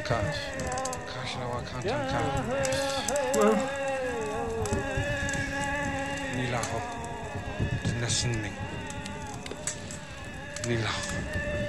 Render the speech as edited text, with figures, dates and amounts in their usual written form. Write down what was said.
Cash. Cash na wakanta ka. Nila ko. Tinasin ning. Nila ko.